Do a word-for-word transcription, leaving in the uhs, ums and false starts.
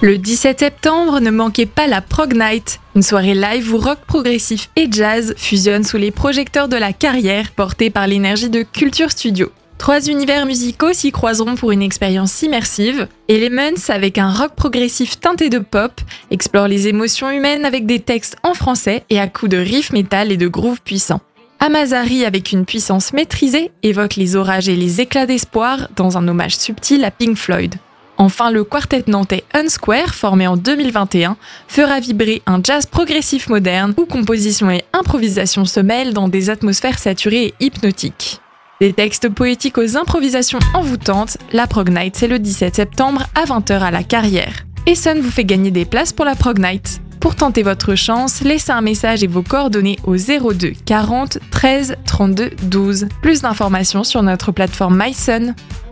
Le dix-sept septembre, ne manquez pas la Prog Night, une soirée live où rock progressif et jazz fusionnent sous les projecteurs de la Carrière, portés par l'énergie de Culture Studio. Trois univers musicaux s'y croiseront pour une expérience immersive. Elements, avec un rock progressif teinté de pop, explore les émotions humaines avec des textes en français et à coups de riff metal et de grooves puissants. Amazari, avec une puissance maîtrisée, évoque les orages et les éclats d'espoir dans un hommage subtil à Pink Floyd. Enfin, le quartet nantais Unsquare, formé en deux mille vingt et un, fera vibrer un jazz progressif moderne où composition et improvisation se mêlent dans des atmosphères saturées et hypnotiques. Des textes poétiques aux improvisations envoûtantes, la Prog Night c'est le dix-sept septembre à vingt heures à la Carrière. Essonne vous fait gagner des places pour la Prog Night. Pour tenter votre chance, laissez un message et vos coordonnées au zéro deux quarante treize trente-deux douze. Plus d'informations sur notre plateforme MySun.